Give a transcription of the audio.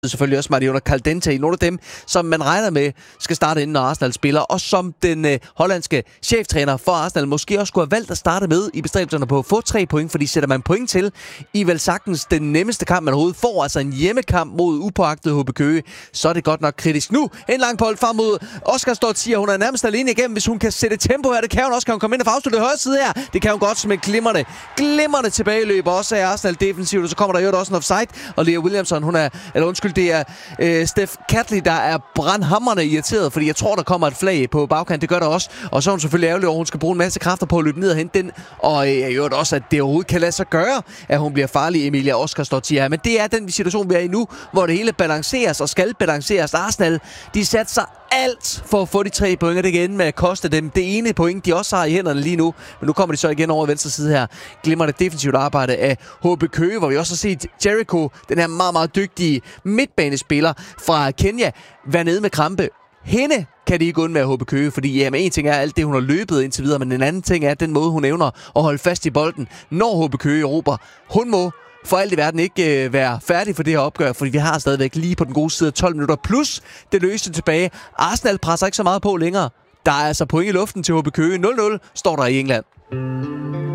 selvfølgelig også Mariola Caldente, nogle af dem, som man regner med skal starte inden, når Arsenal spiller, og som den hollandske cheftræner for Arsenal måske også skulle have valgt at starte med i bestræbelserne på at få 3 point, fordi sætter man point til i vel sagtens den nemmeste kamp, man overhovedet får, altså en hjemmekamp mod upåagtet HB Køge, så er det godt nok kritisk. Nu en lang bold frem mod Oscar Stortier, hun er nærmest alene igennem, hvis hun kan sætte tempo her, det kan hun også, kan hun komme ind og få afsluttet højre side her, det kan hun godt som en glimrende tilbageløb, også af Arsenal defensivt, og så kommer der jo også en offside, og Lea Williamson, det er Steph Catley, der er brandhamrende irriteret, fordi jeg tror, der kommer et flag på bagkant. Det gør der også. Og så er hun selvfølgelig ærgerlig over, at hun skal bruge en masse kræfter på at løbe ned og hente den. Og jeg gjorde også, at det overhovedet kan lade sig gøre, at hun bliver farlig, Emilia Oscar Stortier. Men det er den situation, vi er i nu, hvor det hele balanceres og skal balanceres. Arsenal, de satte sig alt for at få de 3 point, og det kan ende med at koste dem det ene point, de også har i hænderne lige nu. Men nu kommer de så igen over venstre side her. Glimrende defensivt arbejde af HB Køge, hvor vi også har set Jericho, den her meget, meget dygtige midtbanespiller fra Kenya, være nede med krampe. Hende kan de ikke undvære HB Køge, fordi en ting er alt det, hun har løbet indtil videre, men en anden ting er den måde, hun evner at holde fast i bolden, når HB Køge erobrer. Hun må for alt i verden ikke være færdig for det her opgør, fordi vi har stadigvæk lige på den gode side 12 minutter, plus det løste tilbage. Arsenal presser ikke så meget på længere. Der er altså point i luften til HB Køge. 0-0 står der i England.